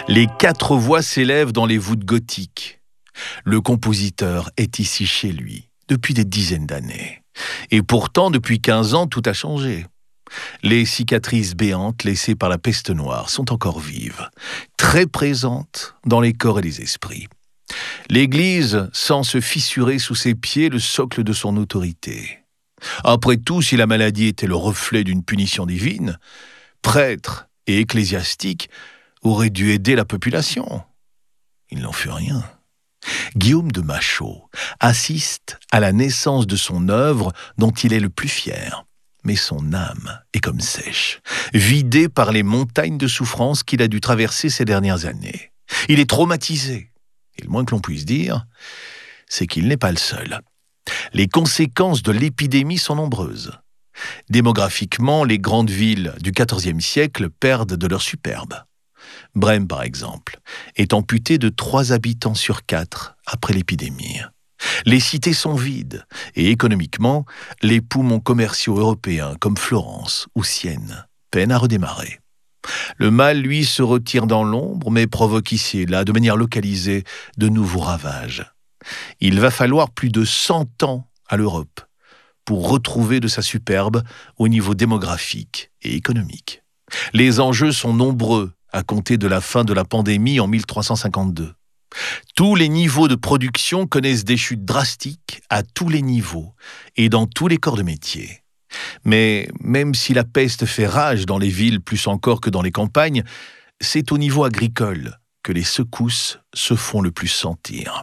Les 4 voix s'élèvent dans les voûtes gothiques. Le compositeur est ici chez lui depuis des dizaines d'années. Et pourtant, depuis 15 ans, tout a changé. Les cicatrices béantes laissées par la peste noire sont encore vives, très présentes dans les corps et les esprits. L'Église sent se fissurer sous ses pieds le socle de son autorité. Après tout, si la maladie était le reflet d'une punition divine, prêtres et ecclésiastiques auraient dû aider la population. Ils n'en furent rien. Guillaume de Machaut assiste à la naissance de son œuvre dont il est le plus fier. Mais son âme est comme sèche, vidée par les montagnes de souffrance qu'il a dû traverser ces dernières années. Il est traumatisé. Et le moins que l'on puisse dire, c'est qu'il n'est pas le seul. Les conséquences de l'épidémie sont nombreuses. Démographiquement, les grandes villes du XIVe siècle perdent de leur superbe. Brême, par exemple, est amputée de 3 habitants sur 4 après l'épidémie. Les cités sont vides et économiquement, les poumons commerciaux européens comme Florence ou Sienne peinent à redémarrer. Le mal, lui, se retire dans l'ombre, mais provoque ici et là, de manière localisée, de nouveaux ravages. Il va falloir plus de 100 ans à l'Europe pour retrouver de sa superbe au niveau démographique et économique. Les enjeux sont nombreux à compter de la fin de la pandémie en 1352. Tous les niveaux de production connaissent des chutes drastiques à tous les niveaux et dans tous les corps de métier. Mais même si la peste fait rage dans les villes plus encore que dans les campagnes, c'est au niveau agricole que les secousses se font le plus sentir.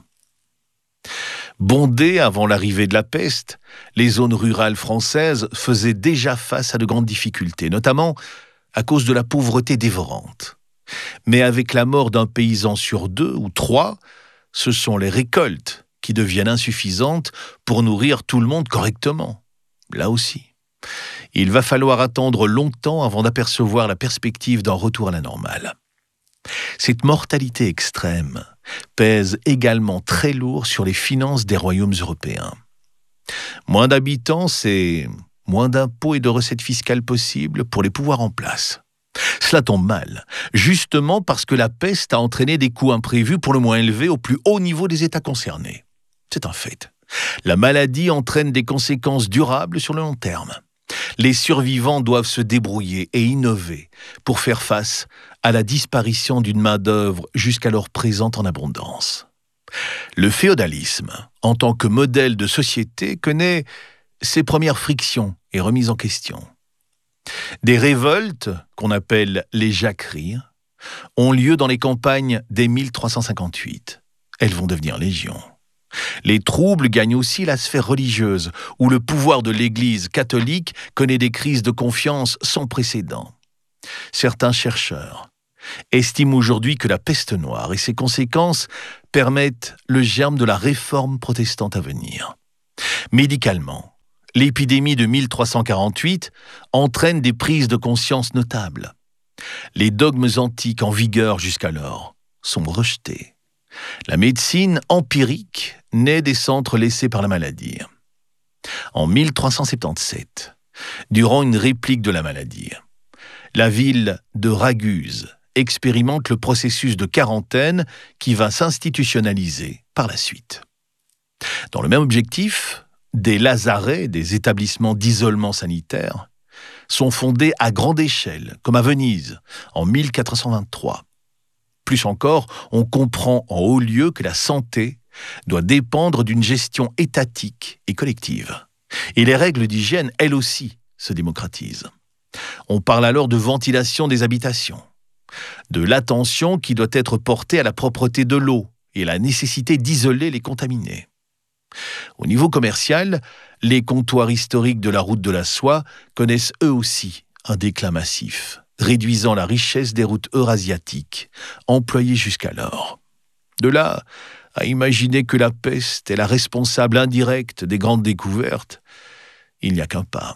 Bondées avant l'arrivée de la peste, les zones rurales françaises faisaient déjà face à de grandes difficultés, notamment à cause de la pauvreté dévorante. Mais avec la mort d'un paysan sur 2 ou 3, ce sont les récoltes qui deviennent insuffisantes pour nourrir tout le monde correctement. Là aussi, il va falloir attendre longtemps avant d'apercevoir la perspective d'un retour à la normale. Cette mortalité extrême pèse également très lourd sur les finances des royaumes européens. Moins d'habitants, c'est moins d'impôts et de recettes fiscales possibles pour les pouvoirs en place. Cela tombe mal, justement parce que la peste a entraîné des coûts imprévus pour le moins élevés au plus haut niveau des États concernés. C'est un fait. La maladie entraîne des conséquences durables sur le long terme. Les survivants doivent se débrouiller et innover pour faire face à la disparition d'une main-d'œuvre jusqu'alors présente en abondance. Le féodalisme, en tant que modèle de société, connaît ses premières frictions et remises en question. Des révoltes, qu'on appelle les jacqueries, ont lieu dans les campagnes dès 1358. Elles vont devenir légion. Les troubles gagnent aussi la sphère religieuse, où le pouvoir de l'Église catholique connaît des crises de confiance sans précédent. Certains chercheurs estiment aujourd'hui que la peste noire et ses conséquences permettent le germe de la réforme protestante à venir. Médicalement, l'épidémie de 1348 entraîne des prises de conscience notables. Les dogmes antiques en vigueur jusqu'alors sont rejetés. La médecine empirique naît des centres laissés par la maladie. En 1377, durant une réplique de la maladie, la ville de Raguse expérimente le processus de quarantaine qui va s'institutionnaliser par la suite. Dans le même objectif, des lazarets, des établissements d'isolement sanitaire, sont fondés à grande échelle, comme à Venise, en 1423. Plus encore, on comprend en haut lieu que la santé doit dépendre d'une gestion étatique et collective. Et les règles d'hygiène, elles aussi, se démocratisent. On parle alors de ventilation des habitations, de l'attention qui doit être portée à la propreté de l'eau et à la nécessité d'isoler les contaminés. Au niveau commercial, les comptoirs historiques de la route de la soie connaissent eux aussi un déclin massif, réduisant la richesse des routes eurasiatiques, employées jusqu'alors. De là à imaginer que la peste est la responsable indirecte des grandes découvertes, il n'y a qu'un pas.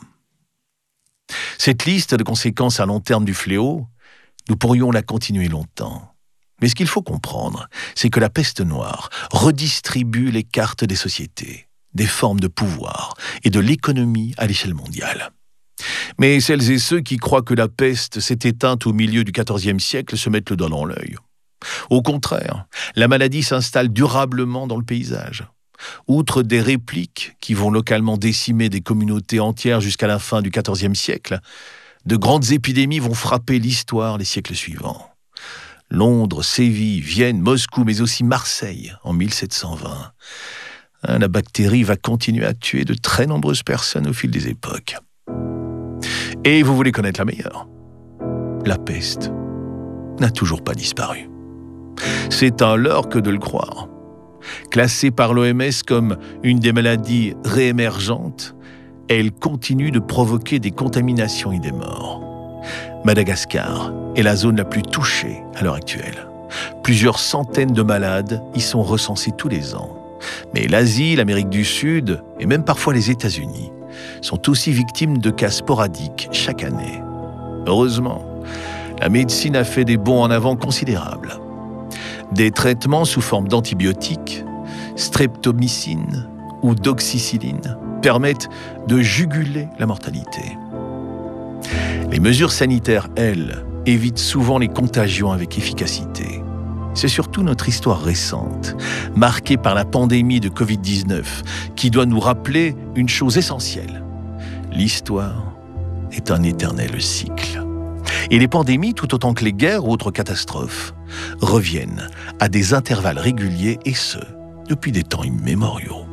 Cette liste de conséquences à long terme du fléau, nous pourrions la continuer longtemps. Mais ce qu'il faut comprendre, c'est que la peste noire redistribue les cartes des sociétés, des formes de pouvoir et de l'économie à l'échelle mondiale. Mais celles et ceux qui croient que la peste s'est éteinte au milieu du XIVe siècle se mettent le doigt dans l'œil. Au contraire, la maladie s'installe durablement dans le paysage. Outre des répliques qui vont localement décimer des communautés entières jusqu'à la fin du XIVe siècle, de grandes épidémies vont frapper l'histoire les siècles suivants. Londres, Séville, Vienne, Moscou, mais aussi Marseille en 1720. La bactérie va continuer à tuer de très nombreuses personnes au fil des époques. Et vous voulez connaître la meilleure ? La peste n'a toujours pas disparu. C'est un leurre que de le croire. Classée par l'OMS comme une des maladies réémergentes, elle continue de provoquer des contaminations et des morts. Madagascar est la zone la plus touchée à l'heure actuelle. Plusieurs centaines de malades y sont recensés tous les ans. Mais l'Asie, l'Amérique du Sud et même parfois les États-Unis sont aussi victimes de cas sporadiques chaque année. Heureusement, la médecine a fait des bonds en avant considérables. Des traitements sous forme d'antibiotiques, streptomycine ou doxycycline permettent de juguler la mortalité. Les mesures sanitaires, elles, évitent souvent les contagions avec efficacité. C'est surtout notre histoire récente, marquée par la pandémie de Covid-19, qui doit nous rappeler une chose essentielle. L'histoire est un éternel cycle. Et les pandémies, tout autant que les guerres ou autres catastrophes, reviennent à des intervalles réguliers, et ce, depuis des temps immémoriaux.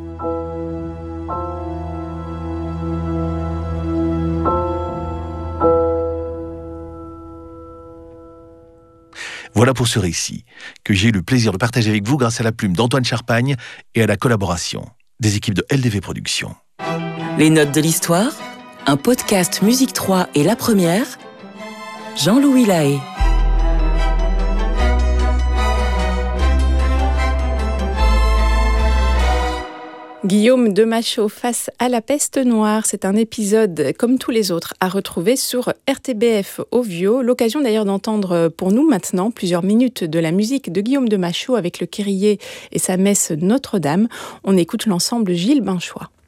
Voilà pour ce récit que j'ai eu le plaisir de partager avec vous grâce à la plume d'Antoine Charpagne et à la collaboration des équipes de LDV Productions. Les notes de l'histoire, un podcast Musique 3 et La Première, Jean-Louis Lahaye. Guillaume de Machaut face à la peste noire, c'est un épisode comme tous les autres à retrouver sur RTBF Ovio. L'occasion d'ailleurs d'entendre pour nous maintenant plusieurs minutes de la musique de Guillaume de Machaut avec le Kyrie et sa messe Notre-Dame. On écoute l'ensemble Gilles Binchois.